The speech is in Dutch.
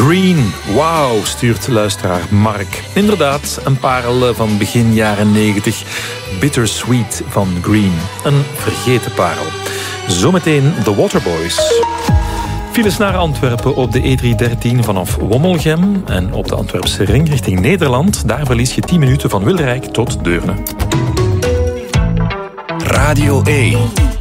Green, wauw, stuurt luisteraar Mark. Inderdaad, een parel van begin jaren 90. Bittersweet van Green. Een vergeten parel. Zometeen The Waterboys. Files naar Antwerpen op de E313 vanaf Wommelgem. En op de Antwerpse ring richting Nederland. Daar verlies je 10 minuten van Wilrijk tot Deurne. Radio 1.